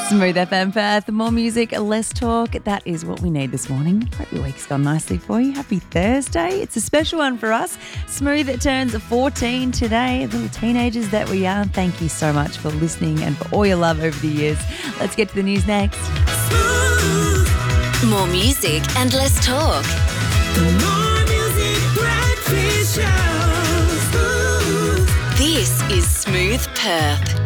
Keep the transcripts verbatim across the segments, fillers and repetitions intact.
Smooth F M Perth, more music, less talk. That is what we need this morning. Hope your week's gone nicely for you. Happy Thursday. It's a special one for us. Smooth turns fourteen today. Little teenagers that we are. Thank you so much for listening and for all your love over the years. Let's get to the news next. Smooth. More music and less talk. More music, breakfast show. Smooth. This is Smooth Perth.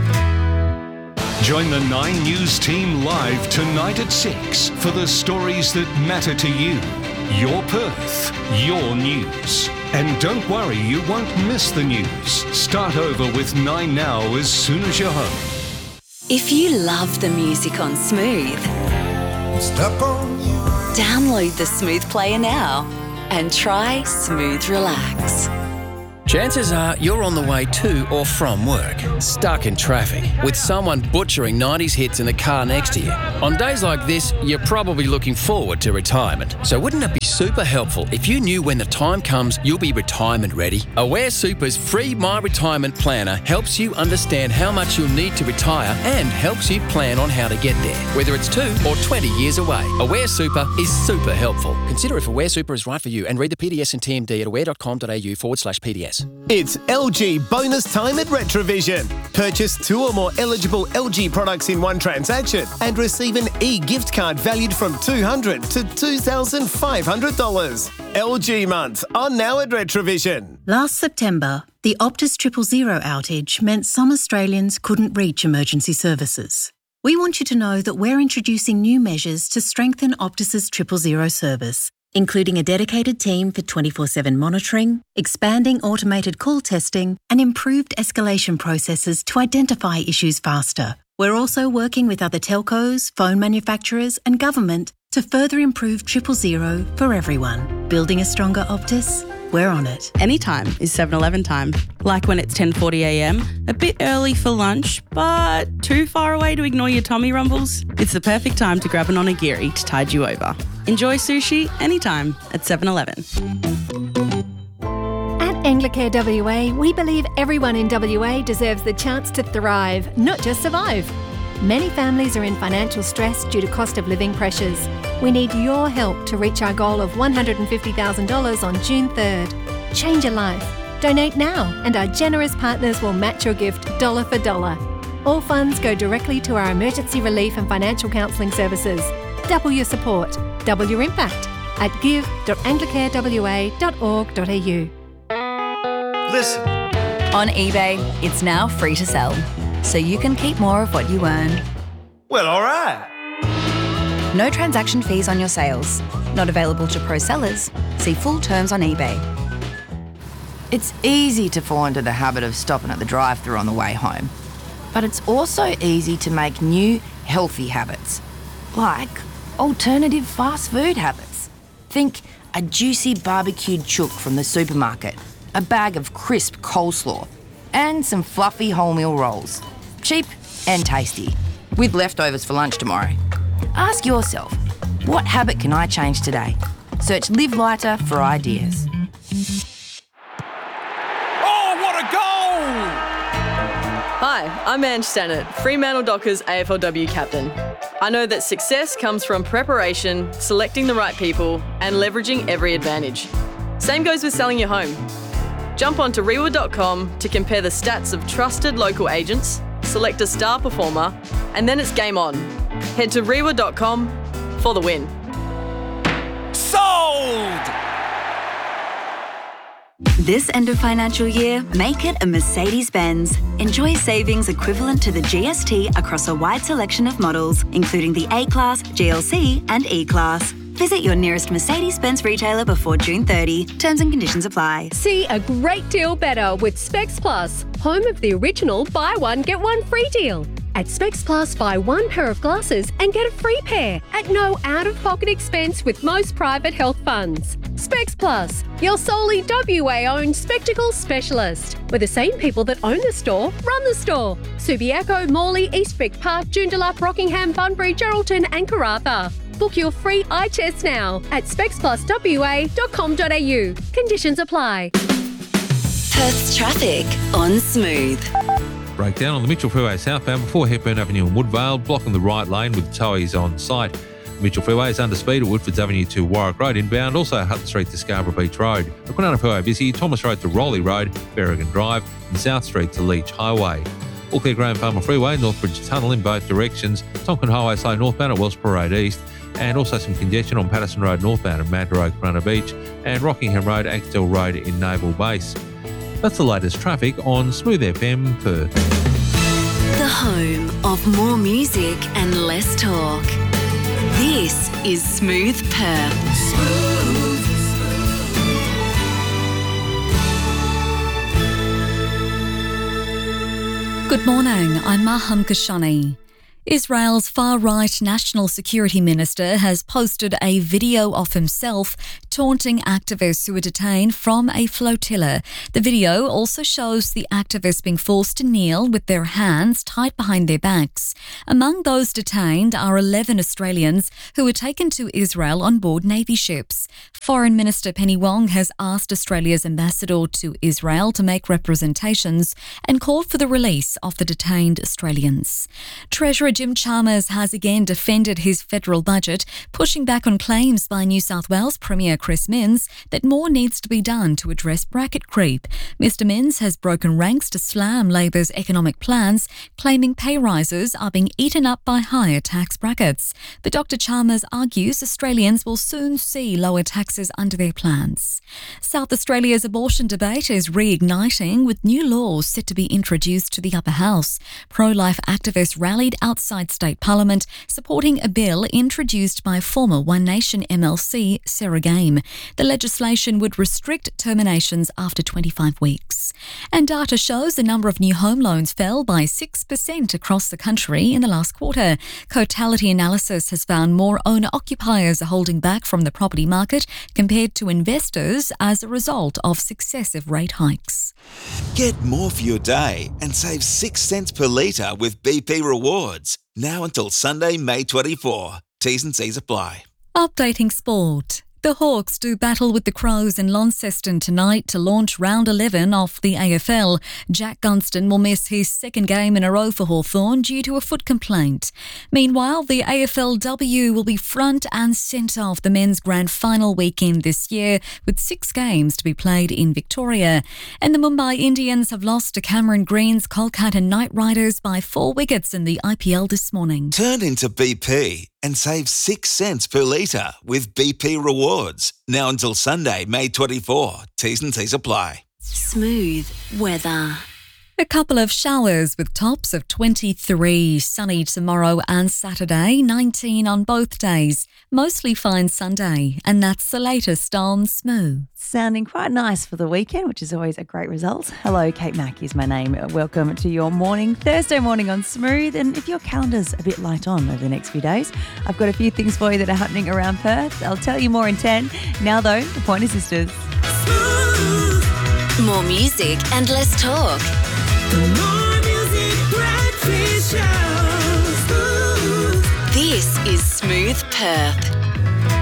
Join the Nine News team live tonight at six for the stories that matter to you. Your Perth, your news. And don't worry, you won't miss the news. Start over with Nine Now as soon as you're home. If you love the music on Smooth, Stuck on you. download the Smooth Player now and try Smooth Relax. Chances are you're on the way to or from work, stuck in traffic, with someone butchering nineties hits in the car next to you. On days like this, you're probably looking forward to retirement. So wouldn't it be super helpful if you knew when the time comes you'll be retirement ready? Aware Super's free My Retirement Planner helps you understand how much you'll need to retire and helps you plan on how to get there, whether it's two or twenty years away. Aware Super is super helpful. Consider if Aware Super is right for you and read the P D S and T M D at aware.com.au forward slash PDS. It's L G bonus time at Retrovision. Purchase two or more eligible L G products in one transaction and receive an e-gift card valued from two hundred dollars to two thousand five hundred dollars. L G month on now at Retrovision. Last September, the Optus Triple Zero outage meant some Australians couldn't reach emergency services. We want you to know that we're introducing new measures to strengthen Optus's Triple Zero service, including a dedicated team for twenty-four seven monitoring, expanding automated call testing, and improved escalation processes to identify issues faster. We're also working with other telcos, phone manufacturers, and government to further improve Triple Zero for everyone. Building a stronger Optus? We're on it. Anytime is seven eleven time. Like when it's ten forty a m, a bit early for lunch, but too far away to ignore your tummy rumbles? It's the perfect time to grab an onigiri to tide you over. Enjoy sushi anytime at seven eleven. At Anglicare W A, we believe everyone in W A deserves the chance to thrive, not just survive. Many families are in financial stress due to cost of living pressures. We need your help to reach our goal of one hundred fifty thousand dollars on June third. Change your life. Donate now and our generous partners will match your gift dollar for dollar. All funds go directly to our emergency relief and financial counselling services. Double your support. Double your impact at give dot anglicare w a dot org dot a u. Listen. On eBay, it's now free to sell, so you can keep more of what you earn. Well, all right. No transaction fees on your sales. Not available to pro sellers. See full terms on eBay. It's easy to fall into the habit of stopping at the drive-thru on the way home. But it's also easy to make new, healthy habits, like alternative fast food habits. Think a juicy barbecued chook from the supermarket, a bag of crisp coleslaw, and some fluffy wholemeal rolls. Cheap and tasty, with leftovers for lunch tomorrow. Ask yourself, what habit can I change today? Search Live Lighter for ideas. Oh, what a goal! Hi, I'm Ange Stannard, Fremantle Dockers A F L W captain. I know that success comes from preparation, selecting the right people, and leveraging every advantage. Same goes with selling your home. Jump onto rewa dot com to compare the stats of trusted local agents, select a star performer, and then it's game on. Head to rewa dot com for the win. Sold! This end of financial year, make it a Mercedes-Benz. Enjoy savings equivalent to the G S T across a wide selection of models, including the A-Class, G L C and E-Class. Visit your nearest Mercedes-Benz retailer before June thirtieth. Terms and conditions apply. See a great deal better with Specs Plus, home of the original buy one, get one free deal. At Specs Plus, buy one pair of glasses and get a free pair at no out-of-pocket expense with most private health funds. Specs Plus, your solely W A-owned spectacle specialist, where the same people that own the store run the store. Subiaco, Morley, Eastwick Park, Joondalup, Rockingham, Bunbury, Geraldton and Karratha. Book your free eye test now at specs plus w a dot com dot a u. Conditions apply. Perth's traffic on Smooth. breakdown on the Mitchell Freeway southbound before Hepburn Avenue and Woodvale, blocking the right lane with towies on site. Mitchell Freeway is under speed at Woodfords Avenue to Warwick Road inbound, also Hutton Street to Scarborough Beach Road. The Kwinana Freeway busy, Thomas Road to Rowley Road, Berrigan Drive and South Street to Leach Highway. All clear Graham Farmer Freeway, Northbridge Tunnel in both directions, Tonkin Highway slow northbound at Wells Parade East, and also some congestion on Patterson Road northbound at Mad Road, Kwinana Beach, and Rockingham Road, Axtell Road in Naval Base. That's the latest traffic on Smooth F M Perth. The home of more music and less talk. This is Smooth Perth. Smooth. Good morning, I'm Maham Kashani. Israel's far-right National Security Minister has posted a video of himself taunting activists who were detained from a flotilla. The video also shows the activists being forced to kneel with their hands tied behind their backs. Among those detained are eleven Australians who were taken to Israel on board Navy ships. Foreign Minister Penny Wong has asked Australia's ambassador to Israel to make representations and called for the release of the detained Australians. Treasurer Jim Chalmers has again defended his federal budget, pushing back on claims by New South Wales Premier Chris Minns that more needs to be done to address bracket creep. Mister Minns has broken ranks to slam Labor's economic plans, claiming pay rises are being eaten up by higher tax brackets. But Doctor Chalmers argues Australians will soon see lower taxes under their plans. South Australia's abortion debate is reigniting, with new laws set to be introduced to the upper house. Pro-life activists rallied outside state parliament supporting a bill introduced by former One Nation M L C Sarah Game. The legislation would restrict terminations after twenty-five weeks. And data shows the number of new home loans fell by six percent across the country in the last quarter. Cotality Analysis has found more owner-occupiers are holding back from the property market compared to investors as a result of successive rate hikes. Get more for your day and save six cents per litre with B P Rewards. Now until Sunday, May twenty-fourth. T's and C's apply. Updating sport. The Hawks do battle with the Crows in Launceston tonight to launch round eleven of the A F L. Jack Gunston will miss his second game in a row for Hawthorn due to a foot complaint. Meanwhile, the A F L W will be front and centre of the men's grand final weekend this year, with six games to be played in Victoria. And the Mumbai Indians have lost to Cameron Green's Kolkata Knight Riders by four wickets in the I P L this morning. Turn into B P and save six cents per litre with B P Rewards. Now until Sunday, May twenty-fourth. T's and C's apply. Smooth weather. A couple of showers with tops of twenty-three. Sunny tomorrow and Saturday, nineteen on both days. Mostly fine Sunday. And that's the latest on Smooth. Sounding quite nice for the weekend, which is always a great result. Hello, Kate Mack is my name. Welcome to your morning, Thursday morning on Smooth. And if your calendar's a bit light on over the next few days, I've got a few things for you that are happening around Perth. I'll tell you more in ten. Now though, the Pointer Sisters. More music and less talk. More music, breakfast show. This is Smooth Perth.